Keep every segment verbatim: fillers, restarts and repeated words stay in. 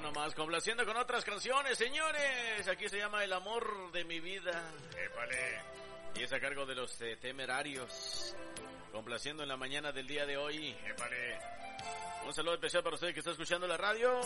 nomás, complaciendo con otras canciones, señores. Aquí se llama El amor de mi vida. Épale. Y es a cargo de los eh, Temerarios. Complaciendo en la mañana del día de hoy. Épale. Un saludo especial para usted que está escuchando la radio.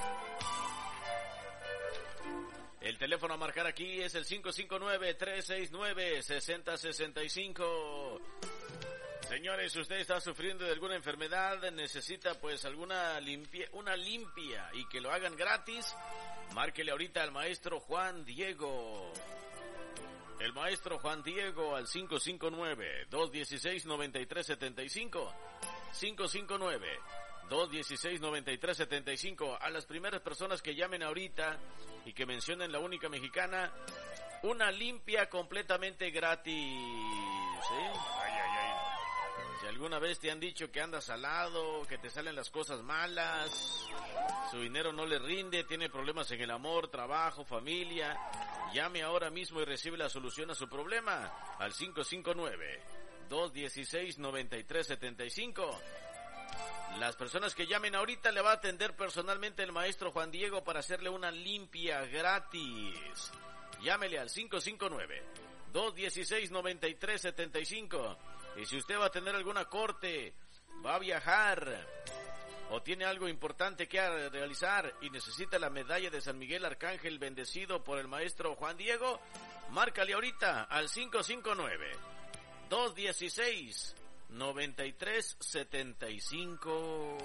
El teléfono a marcar aquí es el cinco cinco nueve, tres seis nueve, seis cero seis cinco. Señores, si usted está sufriendo de alguna enfermedad, necesita pues alguna limpia, una limpia y que lo hagan gratis, márquele ahorita al maestro Juan Diego. El maestro Juan Diego al cinco cinco nueve, dos uno seis, nueve tres siete cinco. cinco cinco nueve, dos uno seis, nueve tres siete cinco. A las primeras personas que llamen ahorita y que mencionen la única mexicana, una limpia completamente gratis. ¿Sí? Ay, ay, ay. Si alguna vez te han dicho que andas salado, que te salen las cosas malas, su dinero no le rinde, tiene problemas en el amor, trabajo, familia, llame ahora mismo y recibe la solución a su problema al cinco cinco nueve, dos uno seis, nueve tres siete cinco. Las personas que llamen ahorita le va a atender personalmente el maestro Juan Diego para hacerle una limpia gratis. Llámele al cinco cinco nueve, dos uno seis, nueve tres siete cinco. Y si usted va a tener alguna corte, va a viajar o tiene algo importante que realizar y necesita la medalla de San Miguel Arcángel bendecido por el maestro Juan Diego, márcale ahorita al cinco cinco nueve, dos uno seis, nueve tres siete cinco.